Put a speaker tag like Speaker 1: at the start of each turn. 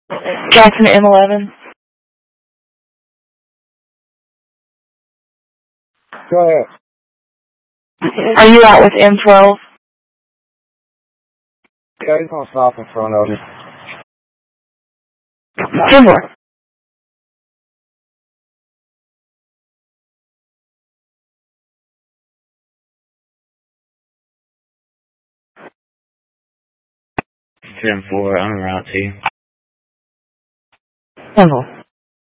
Speaker 1: Jackson M11.
Speaker 2: Go ahead.
Speaker 1: Are you out with M12?
Speaker 2: Yeah, he's gonna stop in front of me.
Speaker 1: 10-4.
Speaker 3: I'm route to you.
Speaker 1: 10-4.